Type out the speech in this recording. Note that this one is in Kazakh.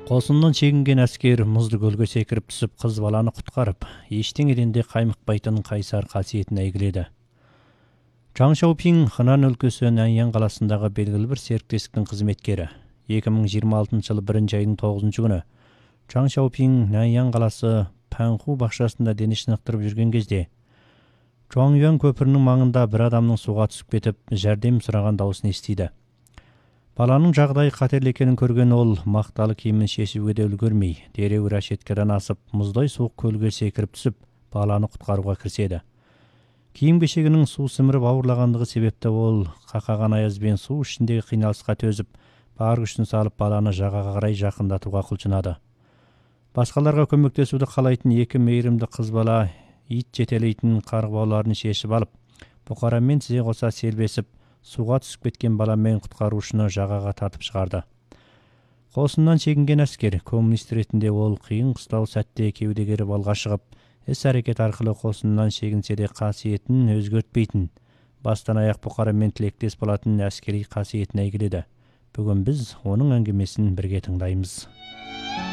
Қосыннан чегінген әскер мұзды көлге секіріп түсіп, қыз баланы құтқарып, ештеңеден де қаймықпайтын қайсар қасиетін әйгіледі. Чаң Шаопин Хынан өлкесі Наньян қаласындағы белгілі бір серіктестіктің қызметкері. 2026 жылы 1 айдың 9 күні Чаң Шаопин Наньян қаласы Панху бақшасында дене шынықтырып жүрген кезде Чуанgyuan көпірінің маңында бір адамның суға түсіп кетіп, жәрдем сұраған дауысын естиді. Баланың жағдайы қатерлі екенін көрген ол мақталы киімін шешуге де үлгермей, дереу рәшеткеден асып, мұздай суық көлге секіріп түсіп, баланы құтқаруға кіріседі. Киім-кешегінің су сіміріп ауырлағандығы себепті ол қақаған аязбен су ішіндегі қиналысқа төзіп, бар күшін салып баланы жағаға қарай жақындатуға құлшынады. Басқаларға көмектесуді қалайтын екі мейірімді қыз бала ит жетелейтін қарғыбауларын шешіп алып, бұқарамен тізе қоса сербесіп, суға түсіп кеткен баламен құтқарушыны жағаға тартып шығарды. Қосыннан чегінген әскер, коммунист ретінде ол қиын қыстау сәтте кеуде керіп алға шығып, іс-әрекет арқылы қосыннан шегінсе де қасиетін өзгертпейтін, бастан аяқ бұқарамен тілектес болатын әскери қасиетін әйгіледі. Бүгін біз оның әңгімесін бірге тыңдаймыз.